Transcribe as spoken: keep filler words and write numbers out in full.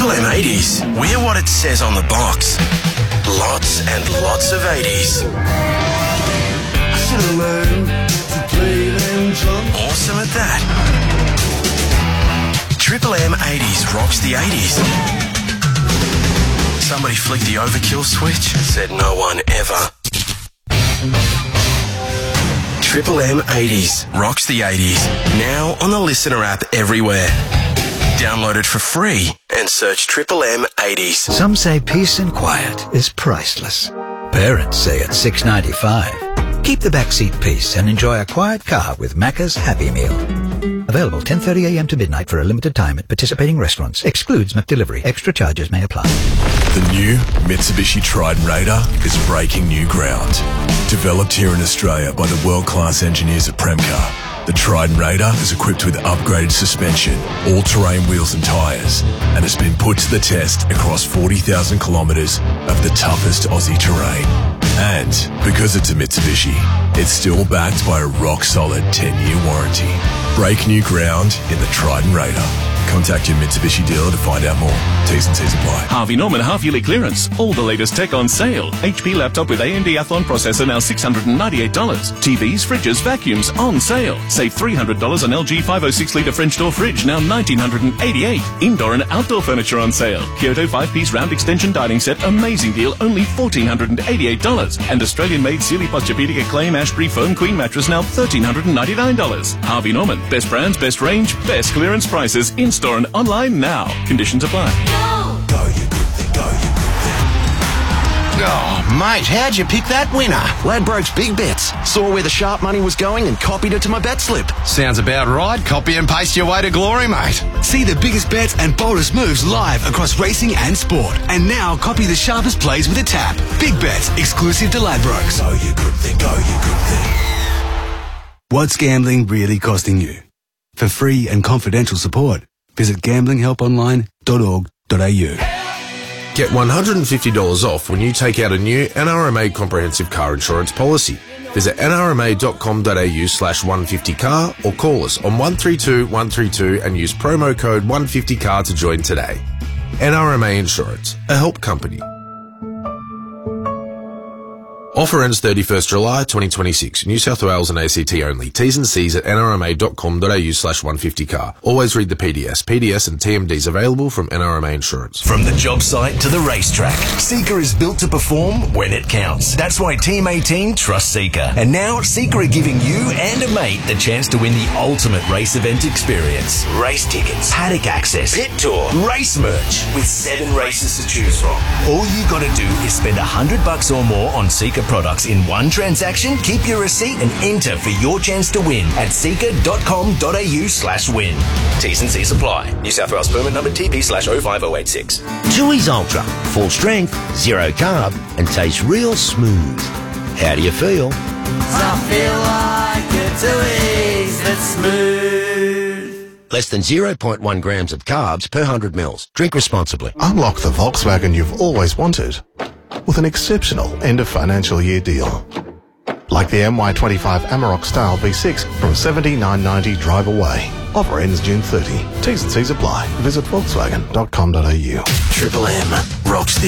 Triple M eighties. We're what it says on the box. Lots and lots of eighties. I should have learned to play them drums. Awesome at that. Triple M eighties rocks the eighties. Somebody flicked the overkill switch, said no one ever. Triple M eighties rocks the eighties. Now on the Listener app everywhere. Download it for free and search Triple M eighties. Some say peace and quiet is priceless. Parents say it's six ninety-five. Keep the backseat peace and enjoy a quiet car with Macca's Happy Meal. Available ten thirty a m to midnight for a limited time at participating restaurants. Excludes McDelivery. Extra charges may apply. The new Mitsubishi Triton Raider is breaking new ground. Developed here in Australia by the world-class engineers at Premcar, the Triton Raider is equipped with upgraded suspension, all-terrain wheels and tyres, and has been put to the test across forty thousand kilometres of the toughest Aussie terrain. And because it's a Mitsubishi, it's still backed by a rock-solid ten-year warranty. Break new ground in the Triton Raider. Contact your Mitsubishi dealer to find out more. T's and C's apply. Harvey Norman half-yearly clearance. All the latest tech on sale. H P laptop with A M D Athlon processor now six hundred ninety-eight dollars. T Vs, fridges, vacuums on sale. Save three hundred dollars on L G five oh six litre French door fridge, now one thousand nine hundred eighty-eight dollars. Indoor and outdoor furniture on sale. Kyoto five-piece round extension dining set, amazing deal, only one thousand four hundred eighty-eight dollars. And Australian-made Sealy Posturepedic Acclaim Ashbury Foam Queen mattress, now one thousand three hundred ninety-nine dollars. Harvey Norman. Best brands, best range, best clearance prices. In-store and online now. Conditions apply. Go, you good thing, go, you good thing. Oh, mate, how'd you pick that winner? Ladbrokes Big Bets. Saw where the sharp money was going and copied it to my bet slip. Sounds about right. Copy and paste your way to glory, mate. See the biggest bets and boldest moves live across racing and sport. And now copy the sharpest plays with a tap. Big Bets, exclusive to Ladbrokes. Go, you good thing, go, you good thing. What's gambling really costing you? For free and confidential support, visit gambling help online dot org dot a u. Get one hundred fifty dollars off when you take out a new N R M A comprehensive car insurance policy. Visit n r m a dot com dot a u slash one fifty car or call us on one three two one three two and use promo code one fifty car to join today. N R M A Insurance, a help company. Offer ends thirty-first July twenty twenty-six. New South Wales and A C T only. T's and C's at n r m a dot com dot a u slash one fifty car. Always read the P D S. P D S and T M Ds available from N R M A Insurance. From the job site to the racetrack, Seeker is built to perform when it counts. That's why Team eighteen trusts Seeker. And now Seeker are giving you and a mate the chance to win the ultimate race event experience. Race tickets, paddock access, pit tour, race merch, with seven races to choose from. All you gotta do is spend a hundred bucks or more on Seeker products in one transaction, keep your receipt and enter for your chance to win at seeker dot com dot a u slash win. T's and C's apply. New South Wales permit number T P slash oh five oh eight six. Tooheys Ultra. Full strength, zero carb, and tastes real smooth. How do you feel? I feel like a Tooheys that's smooth. Less than zero point one grams of carbs per one hundred mils. Drink responsibly. Unlock the Volkswagen you've always wanted with an exceptional end of financial year deal. Like the M Y twenty-five Amarok Style V six from seventy-nine ninety drive away. Offer ends June thirtieth. T's and C's apply. Visit volkswagen dot com dot a u. Triple M rocks the